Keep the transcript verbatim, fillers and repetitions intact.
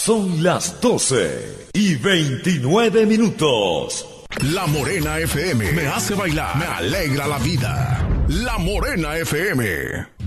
Son las doce y veintinueve minutos. La Morena F M me hace bailar, me alegra la vida. La Morena F M.